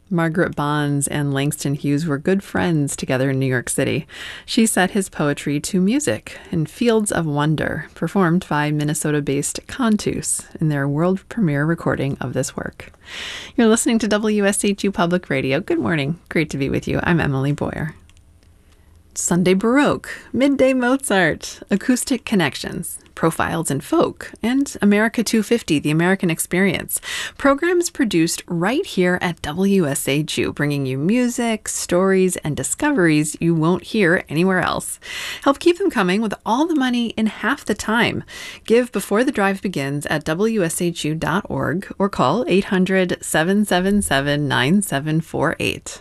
Margaret Bonds and Langston Hughes were good friends together in New York City. She set his poetry to music in Fields of Wonder, performed by Minnesota-based Cantus in their world premiere recording of this work. You're listening to WSHU Public Radio. Good morning. Great to be with you. I'm Emily Boyer. Sunday Baroque, Midday Mozart, Acoustic Connections, Profiles in Folk, and America 250, The American Experience. Programs produced right here at WSHU, bringing you music, stories, and discoveries you won't hear anywhere else. Help keep them coming with all the money in half the time. Give before the drive begins at WSHU.org or call 800-777-9748.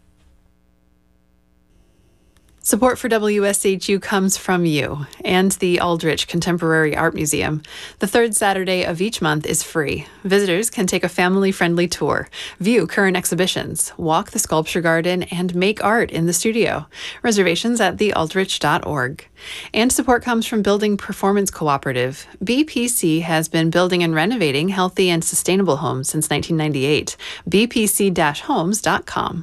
Support for WSHU comes from you and the Aldrich Contemporary Art Museum. The third Saturday of each month is free. Visitors can take a family-friendly tour, view current exhibitions, walk the sculpture garden, and make art in the studio. Reservations at thealdrich.org. And support comes from Building Performance Cooperative. BPC has been building and renovating healthy and sustainable homes since 1998. bpc-homes.com.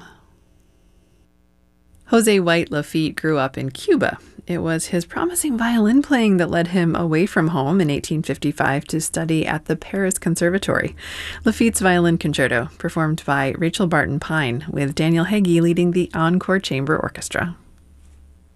Jose White Lafitte grew up in Cuba. It was his promising violin playing that led him away from home in 1855 to study at the Paris Conservatory. Lafitte's Violin Concerto, performed by Rachel Barton Pine, with Daniel Heggie leading the Encore Chamber Orchestra.